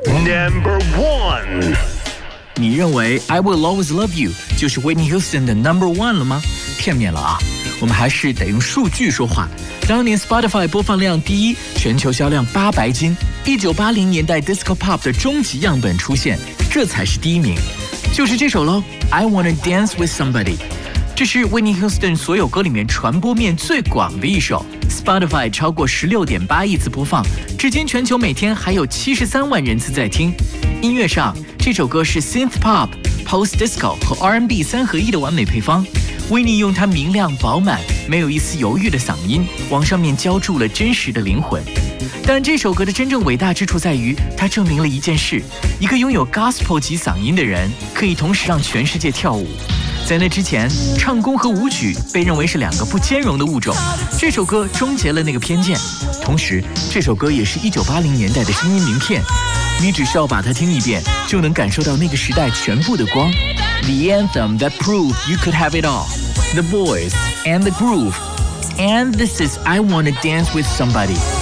Number 1。 你认为 I Will Always Love You 就是 Whitney Houston 的 Number 1了吗？片面了啊！我们还是得用数据说话。当年 Spotify 播放量第一，全球销量800斤，1980年代 Disco Pop 的终极样本出现，这才是第一名。就是这首喽 ，I Wanna Dance with Somebody。这是 Whitney Houston 所有歌里面传播面最广的一首 ，Spotify 超过16.8亿次播放，至今全球每天还有73万人次在听。音乐上，这首歌是 Synth Pop、Post Disco 和 R&B 3合1的完美配方。维尼用他明亮饱满、没有一丝犹豫的嗓音，往上面浇筑了真实的灵魂。但这首歌的真正伟大之处在于，它证明了一件事：一个拥有 Gospel 级嗓音的人，可以同时让全世界跳舞。在那之前，唱功和舞曲被认为是2个不兼容的物种。这首歌终结了那个偏见，同时，这首歌也是1980年代的声音名片。你只需要把它听一遍，就能感受到那个时代全部的光。The anthem that proved you could have it all. The voice and the groove. And this is I Wanna Dance with Somebody.